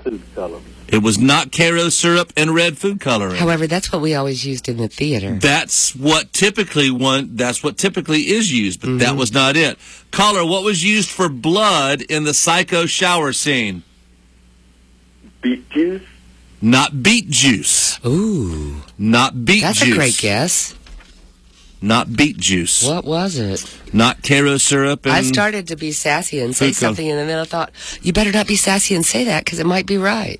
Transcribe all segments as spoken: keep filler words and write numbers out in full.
food colors. It was not Karo syrup and red food coloring. However, that's what we always used in the theater. That's what typically one. That's what typically is used, but mm-hmm. that was not it. Caller, what was used for blood in the Psycho shower scene? Beet juice. Not beet juice. Ooh, not beet that's juice. That's a great guess. Not beet juice. What was it? Not Karo syrup. And I started to be sassy and say something, color. And then I thought, you better not be sassy and say that because it might be right.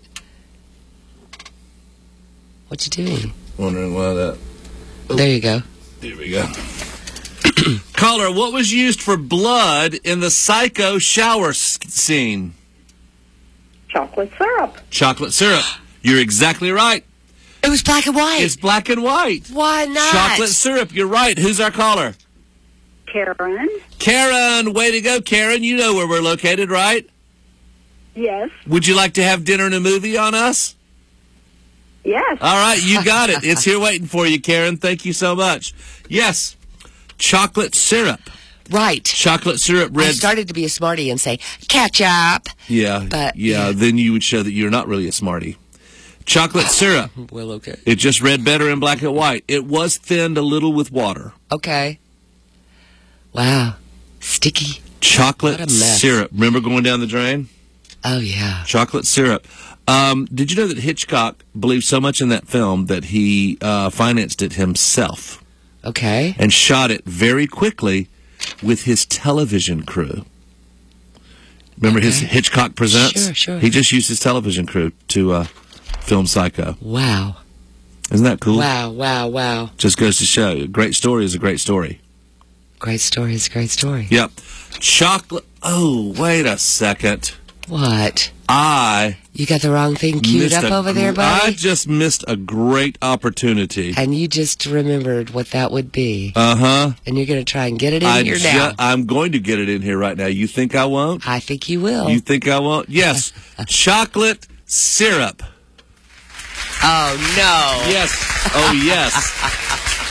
What you doing? Wondering why that. Oh. There you go. There we go. Caller, what was used for blood in the Psycho shower scene? Chocolate syrup. Chocolate syrup. You're exactly right. It was black and white. It's black and white. Why not? Chocolate syrup. You're right. Who's our caller? Karen. Karen. Way to go, Karen. You know where we're located, right? Yes. Would you like to have dinner and a movie on us? Yes. All right. You got it. It's here waiting for you, Karen. Thank you so much. Yes. Chocolate syrup. Right. Chocolate syrup, red. I started to be a smarty and say, ketchup. Yeah. But, yeah, yeah. Then you would show that you're not really a smarty. Chocolate syrup. Well, okay. It just read better in black and white. It was thinned a little with water. Okay. Wow. Sticky. Chocolate syrup. Remember going down the drain? Oh, yeah. Chocolate syrup. Um, did you know that Hitchcock believed so much in that film that he uh, financed it himself? Okay. And shot it very quickly with his television crew. Remember okay. his Hitchcock Presents? Sure, sure. He just used his television crew to uh, film Psycho. Wow. Isn't that cool? Wow, wow, wow. Just goes to show, a great story is a great story. Great story is a great story. Yep. Chocolate. Oh, wait a second. What? I... You got the wrong thing queued up over there, buddy? I just missed a great opportunity. And you just remembered what that would be. Uh-huh. And you're going to try and get it in I here ju- now. I'm going to get it in here right now. You think I won't? I think you will. You think I won't? Yes. Chocolate syrup. Oh, no. Yes. Oh, yes.